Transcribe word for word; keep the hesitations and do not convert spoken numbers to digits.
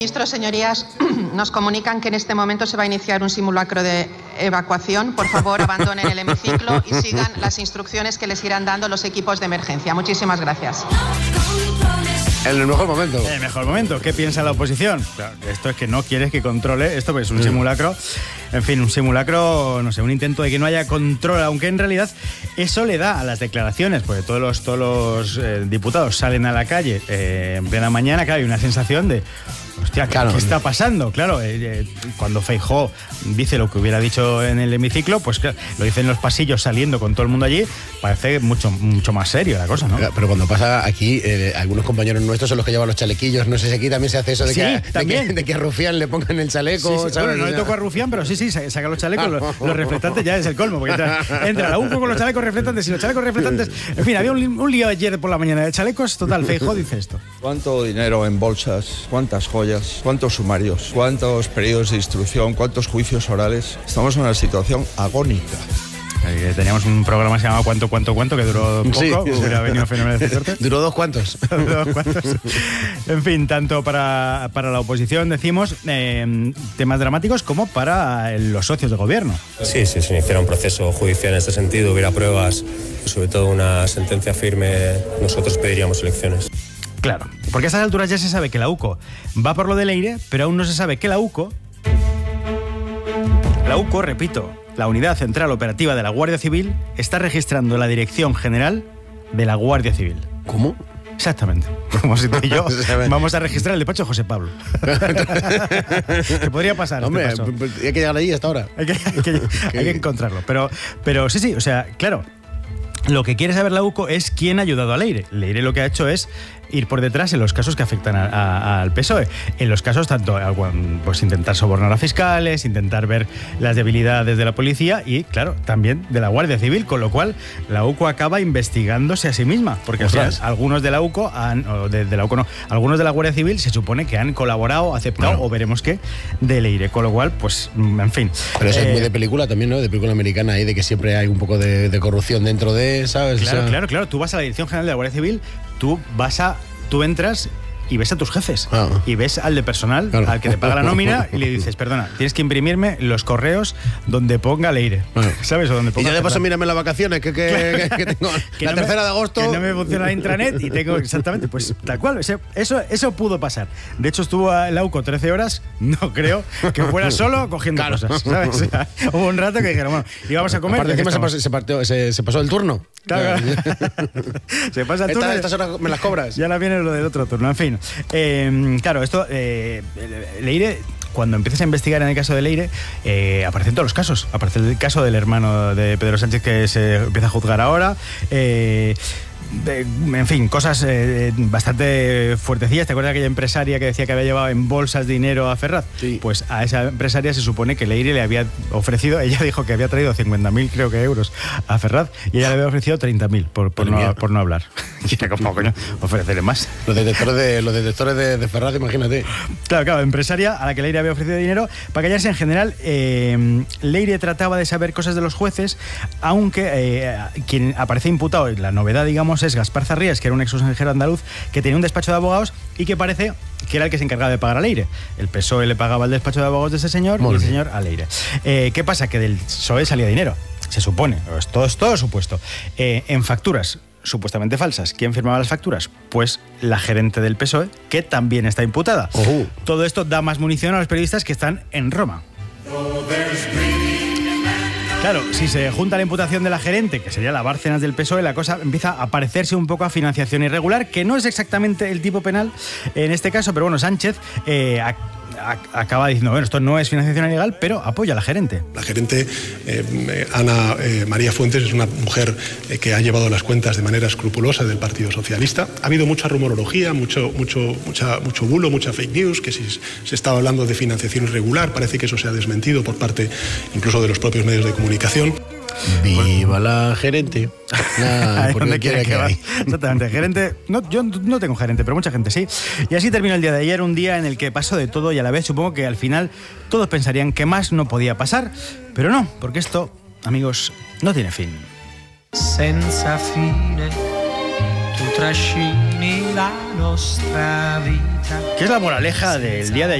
Ministros, señorías, nos comunican que en este momento se va a iniciar un simulacro de evacuación. Por favor, abandonen el hemiciclo y sigan las instrucciones que les irán dando los equipos de emergencia. Muchísimas gracias. En el mejor momento. En el mejor momento. ¿Qué piensa la oposición? Claro, esto es que no quieres que controle. Esto pues, es un simulacro. En fin, un simulacro, no sé, un intento de que no haya control, aunque en realidad eso le da a las declaraciones, porque todos los, todos los eh, diputados salen a la calle eh, en plena mañana, claro, hay una sensación de, hostia, ¿qué, claro. ¿qué está pasando? Claro, eh, eh, cuando Feijóo dice lo que hubiera dicho en el hemiciclo, pues claro, lo dice en los pasillos saliendo con todo el mundo allí, parece mucho, mucho más serio la cosa, ¿no? Pero cuando pasa aquí, eh, algunos compañeros nuestros son los que llevan los chalequillos, no sé si aquí también se hace eso de, sí, que, de, también. que, de que a Rufián le pongan el chaleco. Sí, sí. ¿sabes? Bueno, no le tocó a Rufián, pero sí, sí, saca los chalecos, los, los reflectantes ya es el colmo, porque entra, entra la U C O con los chalecos reflectantes y los chalecos reflectantes. En fin, había un, un lío ayer por la mañana de chalecos, total, Feijóo dice esto. ¿Cuánto dinero en bolsas? ¿Cuántas joyas? ¿Cuántos sumarios? ¿Cuántos periodos de instrucción? ¿Cuántos juicios orales? Estamos en una situación agónica. Eh, teníamos un programa que se llamaba Cuánto, Cuánto, Cuánto, que duró poco, sí, hubiera venido fenomenal de suerte. Duró dos cuantos. Dos cuantos. En fin, tanto para, para la oposición, decimos, eh, temas dramáticos como para los socios de gobierno. Sí, sí, se iniciara un proceso judicial en este sentido, hubiera pruebas, sobre todo una sentencia firme, nosotros pediríamos elecciones. Claro, porque a estas alturas ya se sabe que la U C O va por lo de Leire, pero aún no se sabe que la U C O, la U C O, repito, la Unidad Central Operativa de la Guardia Civil, está registrando la Dirección General de la Guardia Civil. ¿Cómo? Exactamente. Como si tú y yo vamos a registrar el despacho de José Pablo. Que podría pasar. Hombre, este paso. hay que llegar allí hasta ahora. Hay que, hay que, hay que encontrarlo. Pero, pero sí, sí, o sea, claro. Lo que quiere saber la U C O es quién ha ayudado a Leire. Leire lo que ha hecho es ir por detrás en los casos que afectan a, a, al P S O E. En los casos tanto, pues intentar sobornar a fiscales, intentar ver las debilidades de la policía y, claro, también de la Guardia Civil, con lo cual la U C O acaba investigándose a sí misma, porque al final, algunos de la U C O han, o de, de la U C O no, algunos de la Guardia Civil se supone que han colaborado, aceptado, bueno, o veremos qué, de Leire, con lo cual, pues, en fin. Pero eso eh, es muy de película también, ¿no? De película americana ahí, de que siempre hay un poco de, de corrupción dentro de, ¿sabes? Claro, o sea, claro, claro. Tú vas a la Dirección General de la Guardia Civil, tú vas a, tú entras y ves a tus jefes, ah. y ves al de personal, claro, al que te paga la nómina, y le dices, perdona, tienes que imprimirme los correos donde ponga Leire, ah. ¿sabes? O donde ponga. Y yo de paso mírame las vacaciones, que, que, claro, que tengo que la no tercera me, de agosto. Que no me funciona la intranet y tengo exactamente, pues tal cual, eso, eso pudo pasar. De hecho, estuvo la U C O trece horas, no creo que fuera solo cogiendo claro. cosas, ¿sabes? O sea, hubo un rato que dijeron, bueno, íbamos a comer. Aparte, encima se pasó, se, partió, se, se pasó el turno. Claro, se pasa el turno. Esta, estas horas me las cobras. Ya la viene lo del otro turno, en fin. Eh, claro, esto, eh, Leire, cuando empiezas a investigar en el caso de Leire, eh, aparecen todos los casos. Aparece el caso del hermano de Pedro Sánchez que se empieza a juzgar ahora. Eh, De, en fin, cosas eh, bastante fuertecillas. ¿Te acuerdas de aquella empresaria que decía que había llevado en bolsas dinero a Ferraz? Sí. Pues a esa empresaria se supone que Leire le había ofrecido, ella dijo que había traído cincuenta mil, creo que euros a Ferraz, y ella le había ofrecido treinta mil por, por, no, por no hablar. Y era como, coño, ofrecerle más. Los detectores de, los detectores de, de Ferraz, imagínate. Claro, claro, empresaria a la que Leire había ofrecido dinero para callarse. En general, eh, Leire trataba de saber cosas de los jueces, aunque eh, quien aparece imputado, la novedad, digamos, es Gaspar Zarrías, que era un ex consejero andaluz que tenía un despacho de abogados y que parece que era el que se encargaba de pagar a Leire. El P S O E le pagaba el despacho de abogados de ese señor Muy y el bien. señor a Leire. Eh, ¿Qué pasa? Que del P S O E salía dinero, se supone, es todo, es todo supuesto, eh, en facturas supuestamente falsas. ¿Quién firmaba las facturas? Pues la gerente del P S O E, que también está imputada. Uh-huh. Todo esto da más munición a los periodistas que están en Roma. Claro, si se junta la imputación de la gerente, que sería la Bárcenas del P S O E, la cosa empieza a parecerse un poco a financiación irregular, que no es exactamente el tipo penal en este caso, pero bueno, Sánchez eh, a, a, acaba diciendo, bueno, esto no es financiación ilegal, pero apoya a la gerente. La gerente, eh, Ana eh, María Fuentes, es una mujer eh, que ha llevado las cuentas de manera escrupulosa del Partido Socialista. Ha habido mucha rumorología, mucho, mucho, mucha, mucho bulo, mucha fake news, que si se estaba hablando de financiación irregular, parece que eso se ha desmentido por parte incluso de los propios medios de comunicación. Viva la gerente. Nah, ¿Por dónde quiere que va? Exactamente, gerente. No, yo no tengo gerente, pero mucha gente sí. Y así terminó el día de ayer, un día en el que pasó de todo y a la vez supongo que al final todos pensarían que más no podía pasar, pero no, porque esto, amigos, no tiene fin. Senza fine ¿Qué es la moraleja del día de ayer?